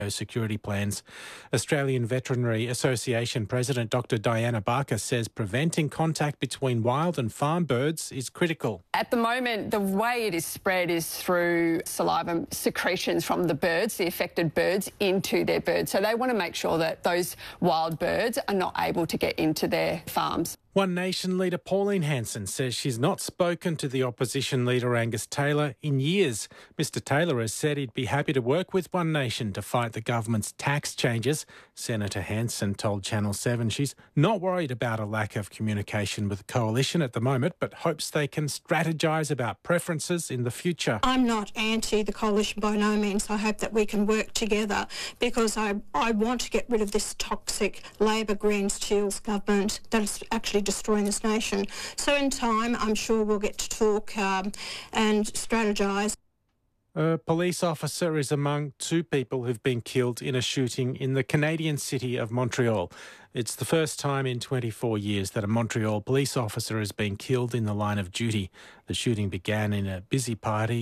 security plans. Australian Veterinary Association President Dr. Diana Barker says preventing contact between wild and farm birds is critical. At the moment, the way it is spread is through saliva secretions from the birds, the affected birds, into their birds. So they want to make sure that those wild birds are not able to get into their farms. One Nation leader Pauline Hanson says she's not spoken to the opposition leader Angus Taylor in years. Mr Taylor has said he'd be happy to work with One Nation to fight the government's tax changes. Senator Hanson told Channel 7 she's not worried about a lack of communication with the coalition at the moment, but hopes they can strategise about preferences in the future. I'm not anti the coalition by no means. I hope that we can work together because I want to get rid of this toxic Labor Greens Shields government that is actually destroying this nation. So in time, I'm sure we'll get to talk and strategise. A police officer is among two people who've been killed in a shooting in the Canadian city of Montreal. It's the first time in 24 years that a Montreal police officer has been killed in the line of duty. The shooting began in a busy part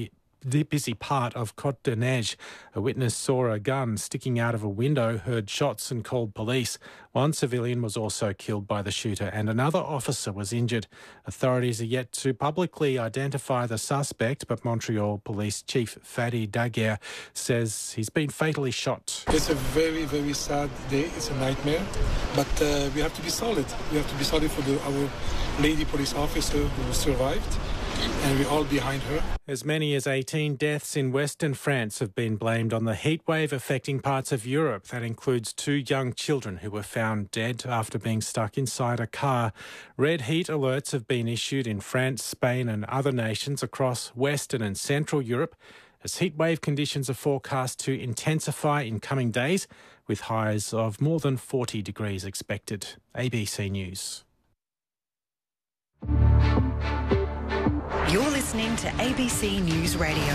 of Côte des Neiges. A witness saw a gun sticking out of a window, heard shots and called police. One civilian was also killed by the shooter and another officer was injured. Authorities are yet to publicly identify the suspect, but Montreal Police Chief Fadi Daguerre says he's been fatally shot. It's a very, very sad day. It's a nightmare, but we have to be solid. We have to be solid for our lady police officer who survived. And we're all behind her. As many as 18 deaths in Western France have been blamed on the heat wave affecting parts of Europe. That includes 2 young children who were found dead after being stuck inside a car. Red heat alerts have been issued in France, Spain and other nations across Western and Central Europe as heat wave conditions are forecast to intensify in coming days, with highs of more than 40 degrees expected. ABC News. You're listening to ABC News Radio.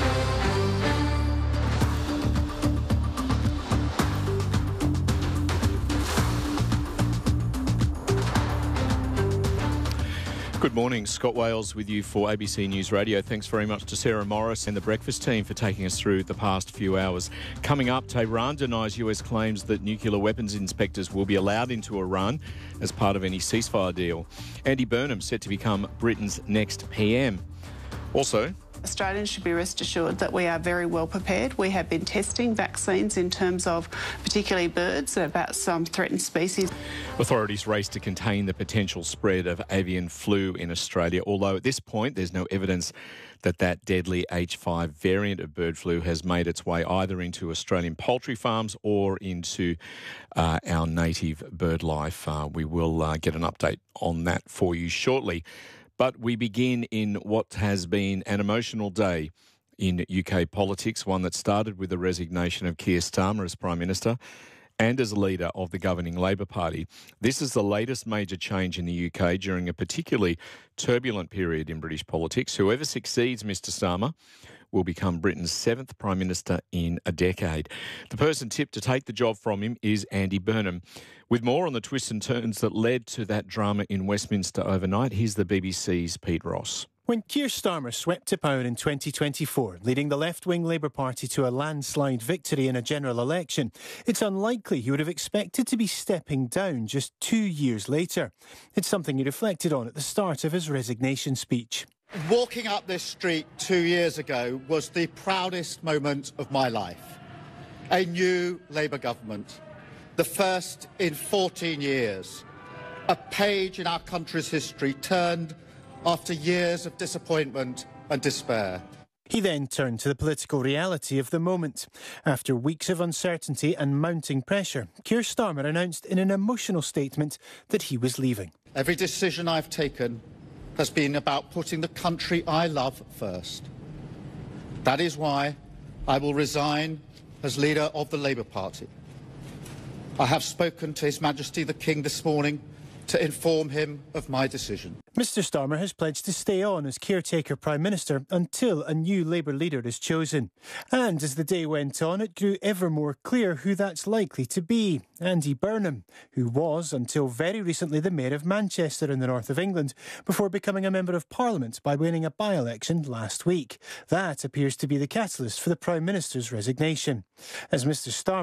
Good morning, Scott Wales with you for ABC News Radio. Thanks very much to Sarah Morris and the Breakfast team for taking us through the past few hours. Coming up, Tehran denies US claims that nuclear weapons inspectors will be allowed into Iran as part of any ceasefire deal. Andy Burnham set to become Britain's next PM. Also, Australians should be rest assured that we are very well prepared. We have been testing vaccines in terms of particularly birds about some threatened species. Authorities race to contain the potential spread of avian flu in Australia, although at this point there's no evidence that deadly H5 variant of bird flu has made its way either into Australian poultry farms or into our native bird life. We will get an update on that for you shortly. But we begin in what has been an emotional day in UK politics, one that started with the resignation of Keir Starmer as Prime Minister and as leader of the governing Labor Party. This is the latest major change in the UK during a particularly turbulent period in British politics. Whoever succeeds Mr Starmer will become Britain's 7th Prime Minister in a decade. The person tipped to take the job from him is Andy Burnham. With more on the twists and turns that led to that drama in Westminster overnight, here's the BBC's Pete Ross. When Keir Starmer swept to power in 2024, leading the left-wing Labour Party to a landslide victory in a general election, it's unlikely he would have expected to be stepping down just 2 years later. It's something he reflected on at the start of his resignation speech. Walking up this street 2 years ago was the proudest moment of my life. A new Labour government, the first in 14 years. A page in our country's history turned after years of disappointment and despair. He then turned to the political reality of the moment. After weeks of uncertainty and mounting pressure, Keir Starmer announced in an emotional statement that he was leaving. Every decision I've taken has been about putting the country I love first. That is why I will resign as leader of the Labour Party. I have spoken to His Majesty the King this morning to inform him of my decision. Mr Starmer has pledged to stay on as caretaker Prime Minister until a new Labour leader is chosen. And as the day went on, it grew ever more clear who that's likely to be. Andy Burnham, who was, until very recently, the Mayor of Manchester in the north of England, before becoming a Member of Parliament by winning a by-election last week. That appears to be the catalyst for the Prime Minister's resignation. As Mr Starmer